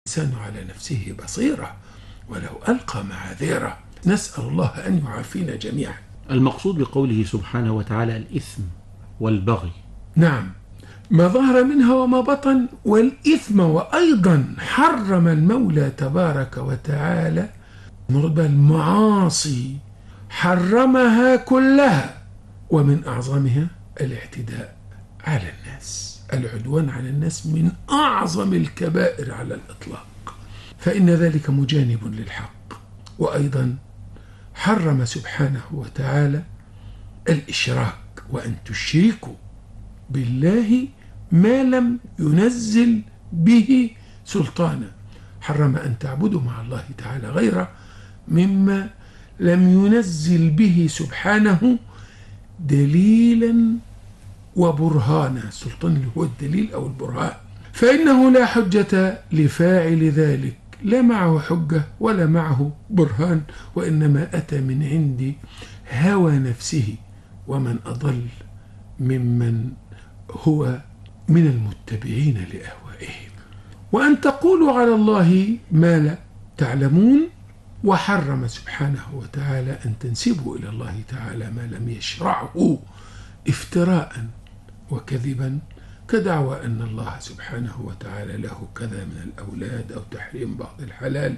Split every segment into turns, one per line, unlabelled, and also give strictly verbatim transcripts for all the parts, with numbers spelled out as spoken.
الإنسان على نفسه بصيرة ولو ألقى معاذيره. نسأل الله أن يعافينا جميعا.
المقصود بقوله سبحانه وتعالى الإثم والبغي.
نعم، ما ظهر منها وما بطن، والإثم. وأيضا حرم المولى تبارك وتعالى المعاصي، حرمها كلها، ومن أعظمها الاعتداء على الناس. العدوان على الناس من أعظم الكبائر على الإطلاق، فإن ذلك مجانب للحق. وأيضا حرم سبحانه وتعالى الإشراك، وأن تشركوا بالله ما لم ينزل به سلطانا. حرم أن تعبدوا مع الله تعالى غيره مما لم ينزل به سبحانه دليلا وبرهانا. السلطان اللي هو الدليل أو البرهان، فإنه لا حجة لفاعل ذلك، لا معه حجة ولا معه برهان، وإنما أتى من عند هوى نفسه. ومن أضل ممن هو من المتبعين لأهوائهم. وأن تقولوا على الله ما لا تعلمون. وحرم سبحانه وتعالى أن تنسبوا إلى الله تعالى ما لم يشرعه افتراء وكذبا، كدعوى أن الله سبحانه وتعالى له كذا من الأولاد، أو تحريم بعض الحلال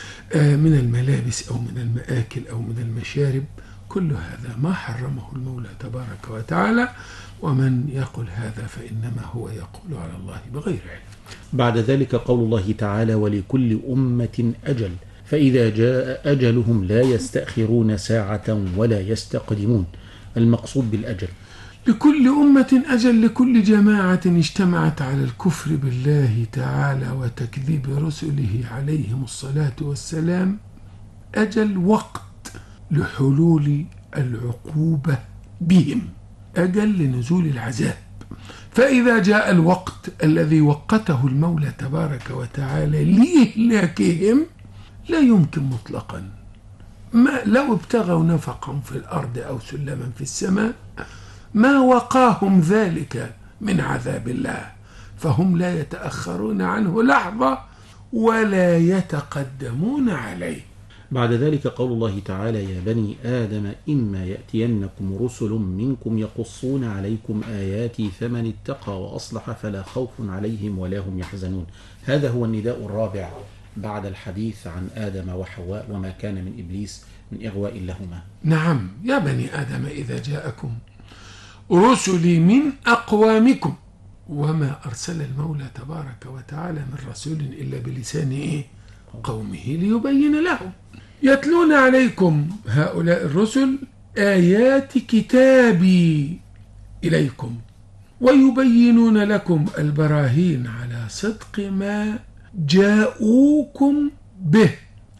من الملابس أو من المآكل أو من المشارب. كل هذا ما حرمه المولى تبارك وتعالى، ومن يقول هذا فإنما هو يقول على الله بغير علم.
بعد ذلك قول الله تعالى ولكل أمة أجل فإذا جاء أجلهم لا يستأخرون ساعة ولا يستقدمون. المقصود بالأجل
لكل أمة أجل، لكل جماعة اجتمعت على الكفر بالله تعالى وتكذيب رسله عليهم الصلاة والسلام أجل، وقت لحلول العقوبة بهم، أجل لنزول العذاب. فإذا جاء الوقت الذي وقته المولى تبارك وتعالى لإهلاكهم لا يمكن مطلقا، ما لو ابتغوا نفقا في الأرض أو سلما في السماء ما وقاهم ذلك من عذاب الله، فهم لا يتأخرون عنه لحظة ولا يتقدمون عليه.
بعد ذلك قول الله تعالى يا بني آدم إما يأتينكم رسل منكم يقصون عليكم آياتي فمن اتقى وأصلح فلا خوف عليهم ولا هم يحزنون. هذا هو النداء الرابع بعد الحديث عن آدم وحواء وما كان من إبليس من إغواء لهما.
نعم، يا بني آدم إذا جاءكم رسلي من أقوامكم، وما أرسل المولى تبارك وتعالى من رسول إلا بلسان إيه؟ قومه ليبين لهم. يتلون عليكم هؤلاء الرسل آيات كتابي إليكم ويبينون لكم البراهين على صدق ما جاءوكم به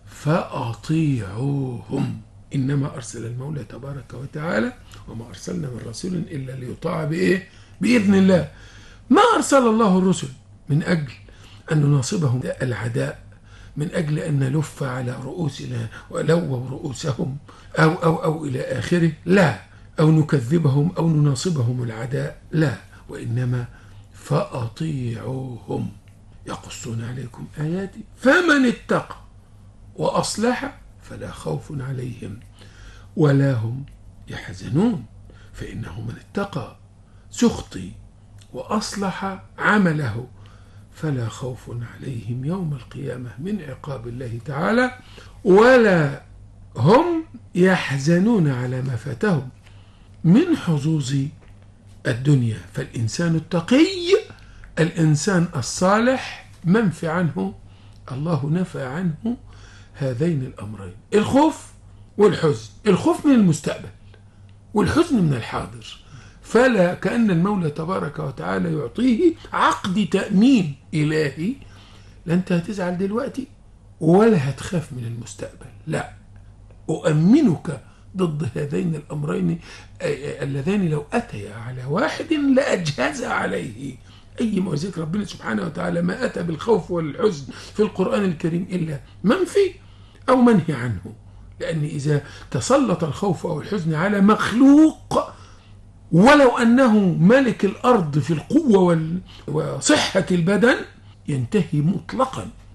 فأطيعوهم. إنما أرسل المولى تبارك وتعالى وما أرسلنا من رسول إلا ليطاع بإيه؟ بإذن الله. ما أرسل الله الرسل من أجل أن نناصبهم العداء، من أجل أن نلف على رؤوسنا ولو رؤوسهم أو, أو, أو إلى آخره، لا، أو نكذبهم أو نناصبهم العداء، لا، وإنما فأطيعوهم يقصون عليكم آياتي فمن اتقى وأصلح فلا خوف عليهم ولا هم يحزنون. فإنه من اتقى سخطي وأصلح عمله فلا خوف عليهم يوم القيامة من عقاب الله تعالى ولا هم يحزنون على ما فاتهم من حظوظ الدنيا. فالإنسان التقي الإنسان الصالح منفي عنه الله نفى عنه هذين الأمرين، الخوف والحزن. الخوف من المستقبل والحزن من الحاضر، فلا كأن المولى تبارك وتعالى يعطيه عقد تأمين إلهي، لا أنت هتزعل دلوقتي ولا هتخاف من المستقبل، لا، أؤمنك ضد هذين الأمرين اللذان لو أتيا على واحد لأجهز عليه. أي معزك ربنا سبحانه وتعالى ما أتى بالخوف والحزن في القرآن الكريم إلا منفي أو منهي عنه، لأن إذا تسلط الخوف أو الحزن على مخلوق ولو أنه ملك الأرض في القوة وصحة البدن ينتهي مطلقا